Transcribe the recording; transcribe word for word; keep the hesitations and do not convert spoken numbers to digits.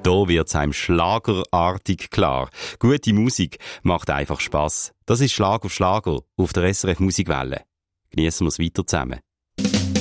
Da wird's einem schlagerartig klar. Gute Musik macht einfach Spass. Das ist Schlag auf Schlager auf der S R F Musikwelle. Geniessen wir's weiter zusammen.